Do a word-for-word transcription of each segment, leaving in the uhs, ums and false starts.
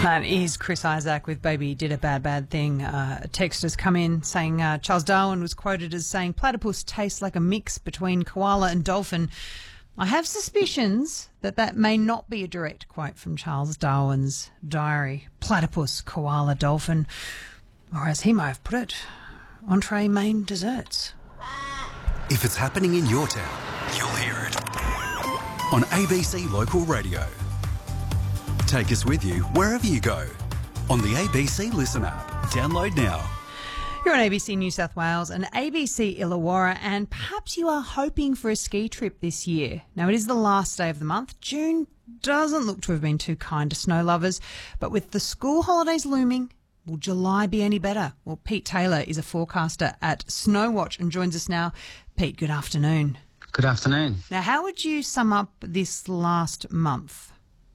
That is Chris Isaac with Baby Did a Bad Bad Thing. Uh, a text has come in saying uh, Charles Darwin was quoted as saying platypus tastes like a mix between koala and dolphin. I have suspicions that that may not be a direct quote from Charles Darwin's diary. Platypus, koala, dolphin, or as he may have put it, entree, main, desserts. If it's happening in your town, you'll hear it on A B C Local Radio. Take us with you wherever you go on the A B C Listen app. Download now. You're on A B C New South Wales and A B C Illawarra, and perhaps you are hoping for a ski trip this year. Now, it is the last day of the month. June doesn't look to have been too kind to snow lovers, but with the school holidays looming, will July be any better? Well, Pete Taylor is a forecaster at Snowwatch and joins us now. Pete, good afternoon. Good afternoon. Now, how would you sum up this last month?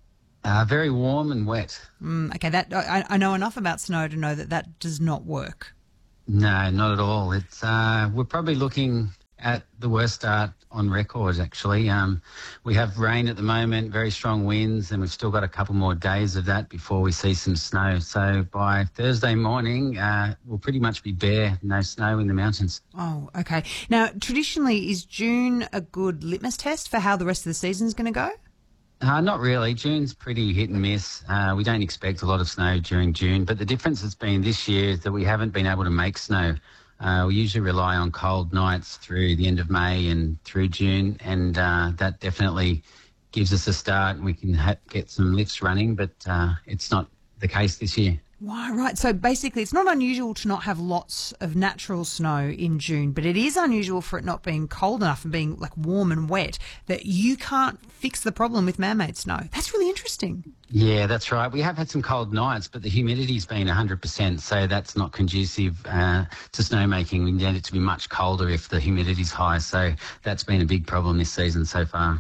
Uh, very warm and wet. Mm, okay, that I, I know enough about snow to know that that does not work. No, not at all. It's uh, we're probably looking at the worst start on record, actually. Um, we have rain at the moment, very strong winds, and we've still got a couple more days of that before we see some snow. So by Thursday morning, uh, we'll pretty much be bare, no snow in the mountains. Oh, okay. Now, traditionally, is June a good litmus test for how the rest of the season is going to go? Uh, not really. June's pretty hit and miss. Uh, we don't expect a lot of snow during June, but the difference has been this year is that we haven't been able to make snow. Uh, we usually rely on cold nights through the end of May and through June, and uh, that definitely gives us a start and we can ha- get some lifts running, but uh, it's not the case this year. Wow, right. So basically it's not unusual to not have lots of natural snow in June, but it is unusual for it not being cold enough and being like warm and wet that you can't fix the problem with man-made snow. That's really interesting. Yeah, that's right. We have had some cold nights, but the humidity's been one hundred percent, so that's not conducive uh, to snowmaking. We need it to be much colder if the humidity's high, so that's been a big problem this season so far.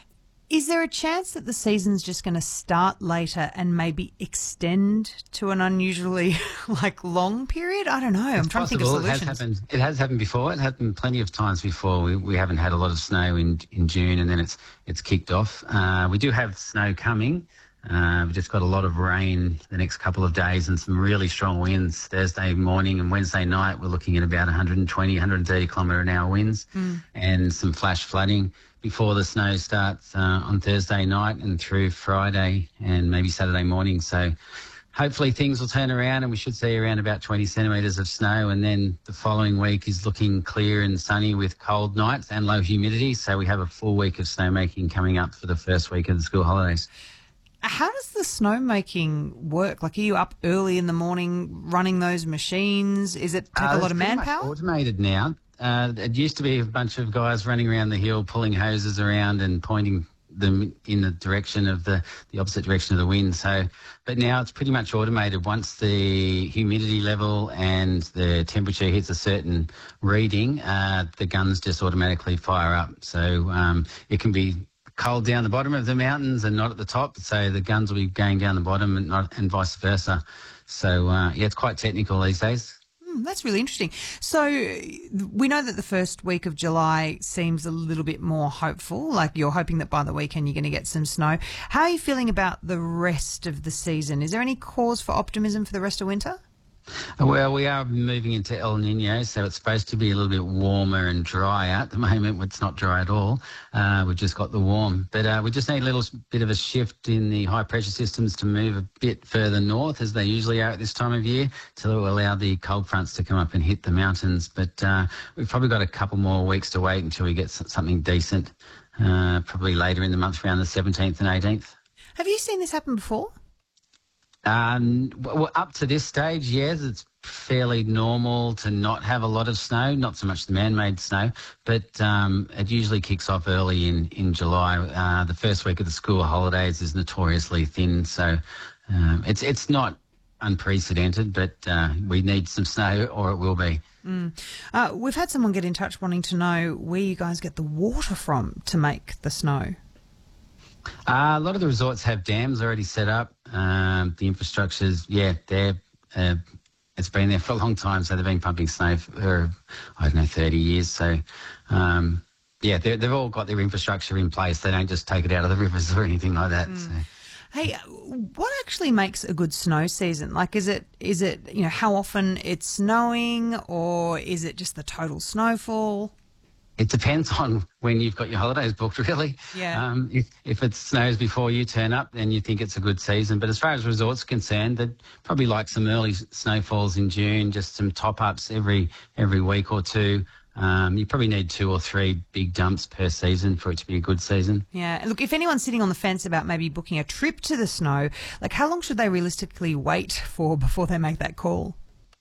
Is there a chance that the season's just going to start later and maybe extend to an unusually like long period? I don't know. I'm it's trying possible. to think of solutions. It has happened. It has happened before. It happened plenty of times before. We we haven't had a lot of snow in in June, and then it's it's kicked off. Uh, we do have snow coming. Uh, we've just got a lot of rain the next couple of days and some really strong winds. Thursday morning and Wednesday night, we're looking at about one hundred twenty, one hundred thirty kilometre an hour winds mm. and some flash flooding before the snow starts uh, on Thursday night and through Friday and maybe Saturday morning. So hopefully things will turn around and we should see around about twenty centimetres of snow, and then the following week is looking clear and sunny with cold nights and low humidity. So we have a full week of snowmaking coming up for the first week of the school holidays. How does the snowmaking work? Like, are you up early in the morning running those machines? Is it take uh, a lot of manpower? manpower? It's automated now. Uh, it used to be a bunch of guys running around the hill, pulling hoses around and pointing them in the direction of the, the opposite direction of the wind. So, but now it's pretty much automated. Once the humidity level and the temperature hits a certain reading, uh, the guns just automatically fire up. So um, it can be cold down the bottom of the mountains and not at the top, so the guns will be going down the bottom and not and vice versa. So uh, yeah, it's quite technical these days. Mm, that's really interesting. So we know that the first week of July seems a little bit more hopeful, like you're hoping that by the weekend you're going to get some snow. How are you feeling about the rest of the season? Is there any cause for optimism for the rest of winter? Well, we are moving into El Nino, so it's supposed to be a little bit warmer and drier. At the moment, it's not dry at all. Uh, we've just got the warm. But uh, we just need a little bit of a shift in the high-pressure systems to move a bit further north, as they usually are at this time of year, to allow the cold fronts to come up and hit the mountains. But uh, we've probably got a couple more weeks to wait until we get something decent, uh, probably later in the month, around the seventeenth and eighteenth. Have you seen this happen before? Um, well, up to this stage, yes, it's fairly normal to not have a lot of snow, not so much the man-made snow, but um, it usually kicks off early in, in July. Uh, the first week of the school holidays is notoriously thin, so um, it's it's not unprecedented, but uh, we need some snow or it will be. Mm. Uh, we've had someone get in touch wanting to know where you guys get the water from to make the snow. Uh, a lot of the resorts have dams already set up. Um, the infrastructure's, yeah, they're, uh, it's been there for a long time, so they've been pumping snow for, I don't know, thirty years. So, um, yeah, they've all got their infrastructure in place. They don't just take it out of the rivers or anything like that. Mm. So. Hey, what actually makes a good snow season? Like, is it is it you know how often it's snowing, or is it just the total snowfall? It depends on when you've got your holidays booked, really. Yeah. Um, if, if it snows before you turn up, then you think it's a good season. But as far as resorts are concerned, they'd probably like some early snowfalls in June, just some top-ups every every week or two. Um, you probably need two or three big dumps per season for it to be a good season. Yeah. Look, if anyone's sitting on the fence about maybe booking a trip to the snow, like how long should they realistically wait for before they make that call?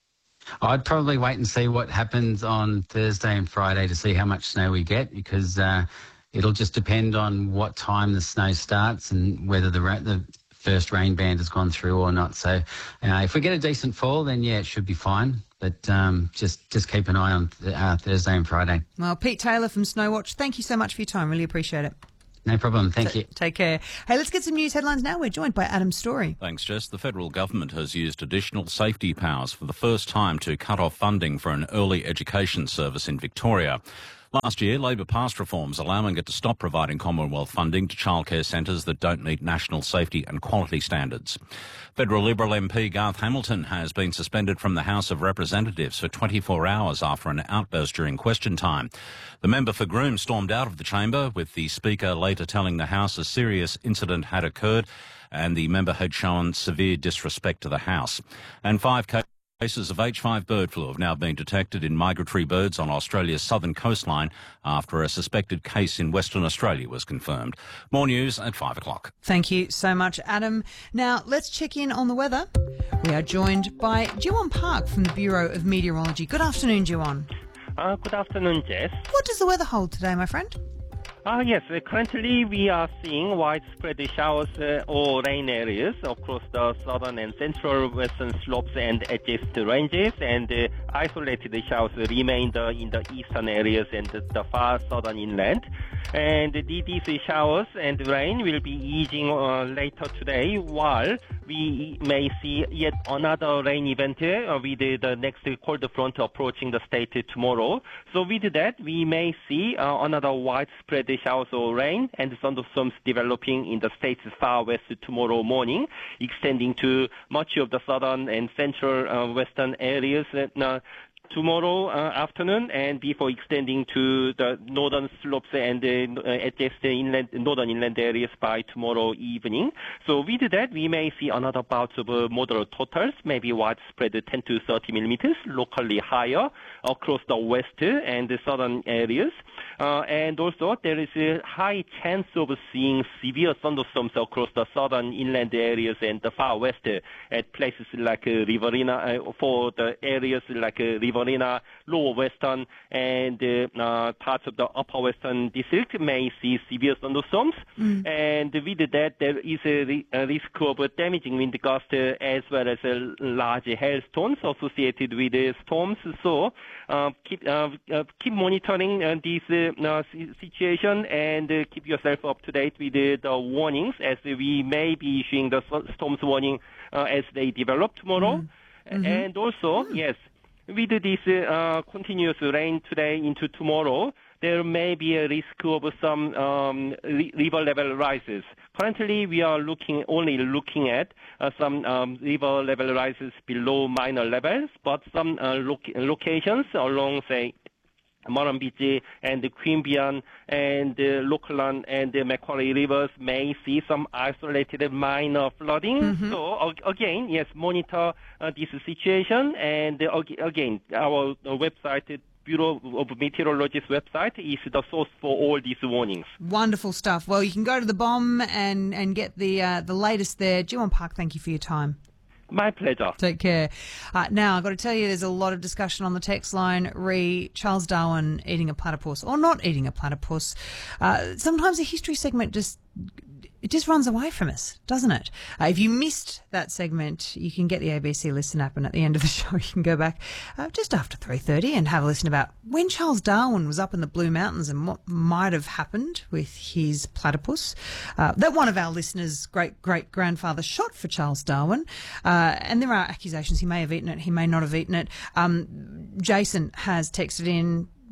I'd probably wait and see what happens on Thursday and Friday to see how much snow we get, because uh, it'll just depend on what time the snow starts and whether the ra- the first rain band has gone through or not. So uh, if we get a decent fall, then yeah, it should be fine. But um, just just keep an eye on th- uh, Thursday and Friday. Well, Pete Taylor from Snowwatch, thank you so much for your time. Really appreciate it. No problem. Thank T- you. Take care. Hey, let's get some news headlines now. We're joined by Adam Story. Thanks, Jess. The federal government has used additional safety powers for the first time to cut off funding for an early education service in Victoria. Last year, Labor passed reforms allowing it to stop providing Commonwealth funding to childcare centres that don't meet national safety and quality standards. Federal Liberal M P Garth Hamilton has been suspended from the House of Representatives for twenty-four hours after an outburst during question time. The member for Groom stormed out of the chamber, with the Speaker later telling the House a serious incident had occurred and the member had shown severe disrespect to the House. And five cases Cases of H five bird flu have now been detected in migratory birds on Australia's southern coastline after a suspected case in Western Australia was confirmed. More news at five o'clock. Thank you so much, Adam. Now, let's check in on the weather. We are joined by Jiwon Park from the Bureau of Meteorology. Good afternoon, Jiwon. Uh, good afternoon, Jess. What does the weather hold today, my friend? Uh, yes, uh, currently we are seeing widespread showers uh, or rain areas across the southern and central western slopes and adjacent ranges, and uh, isolated showers remain uh, in the eastern areas and the far southern inland. And these showers and rain will be easing uh, later today, while we may see yet another rain event uh, with the next cold front approaching the state tomorrow. So with that, we may see uh, another widespread showers or rain and thunderstorms developing in the state's far west tomorrow morning, extending to much of the southern and central uh, western areas uh, tomorrow uh, afternoon, and before extending to the northern slopes and uh, adjacent inland, northern inland areas by tomorrow evening. So with that, we may see another bout of uh, moderate totals, maybe widespread ten to thirty millimeters, locally higher across the west and the southern areas. Uh, and also, there is a high chance of seeing severe thunderstorms across the southern inland areas and the far west uh, at places like uh, Riverina, uh, for the areas like uh, Riverina, lower western, and uh, uh, parts of the upper western district may see severe thunderstorms. Mm. And with that, there is a, a risk of a damaging wind gust uh, as well as uh, large hailstones associated with the storms. So uh, keep uh, uh, keep monitoring uh, these uh, uh, situation and uh, keep yourself up to date with uh, the warnings, as we may be issuing the storms warning uh, as they develop tomorrow. Mm. Mm-hmm. And also, mm. yes, with this uh, continuous rain today into tomorrow, there may be a risk of some um, river level rises. Currently, we are looking only looking at uh, some um, river level rises below minor levels, but some uh, lo- locations along, say, Murrumbidgee and the Queanbeyan and the Lachlan and the Macquarie rivers may see some isolated minor flooding. Mm-hmm. So uh, again, yes, monitor uh, this situation. And uh, again, our uh, website, Bureau of Meteorology's website, is the source for all these warnings. Wonderful stuff. Well, you can go to the bomb and and get the uh, the latest there. Jiwon Park, thank you for your time. My pleasure. Take care. Uh, now, I've got to tell you, there's a lot of discussion on the text line, re Charles Darwin eating a platypus or not eating a platypus. Uh, sometimes a history segment just... It just runs away from us, doesn't it? Uh, if you missed that segment, you can get the A B C Listen app, and at the end of the show, you can go back uh, just after three thirty and have a listen about when Charles Darwin was up in the Blue Mountains and what might have happened with his platypus. Uh, that one of our listeners' great-great-grandfather shot for Charles Darwin, uh, and there are accusations he may have eaten it, he may not have eaten it. Um, Jason has texted in,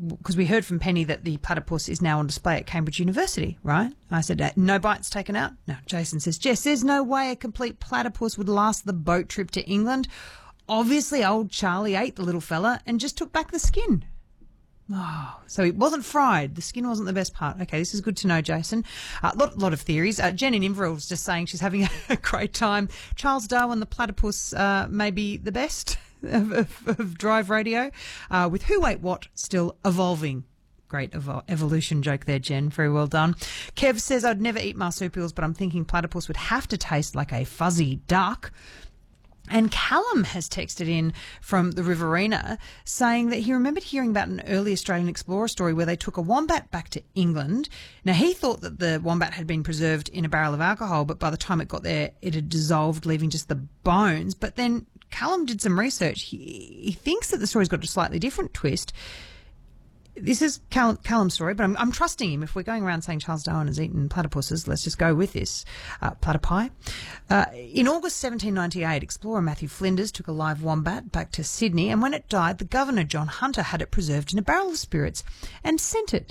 because we heard from Penny that the platypus is now on display at Cambridge University, right? I said, uh, no bites taken out? No. Jason says, Jess, there's no way a complete platypus would last the boat trip to England. Obviously, old Charlie ate the little fella and just took back the skin. Oh, so it wasn't fried. The skin wasn't the best part. Okay, this is good to know, Jason. A uh, lot, lot of theories. Uh, Jen in Inverell was just saying she's having a great time. Charles Darwin, the platypus, uh, may be the best of, of, of Drive Radio, uh, with Who Ate What still evolving. Great evo- evolution joke there, Jen. Very well done. Kev says, I'd never eat marsupials, but I'm thinking platypus would have to taste like a fuzzy duck. And Callum has texted in from the Riverina saying that he remembered hearing about an early Australian explorer story where they took a wombat back to England. Now, he thought that the wombat had been preserved in a barrel of alcohol, but by the time it got there, it had dissolved, leaving just the bones. But then Callum did some research. He, he thinks that the story's got a slightly different twist. This is Callum, Callum's story, but I'm, I'm trusting him. If we're going around saying Charles Darwin has eaten platypuses, let's just go with this. Uh, platypi. Uh, in August seventeen ninety-eight, explorer Matthew Flinders took a live wombat back to Sydney, and when it died, the governor, John Hunter, had it preserved in a barrel of spirits and sent it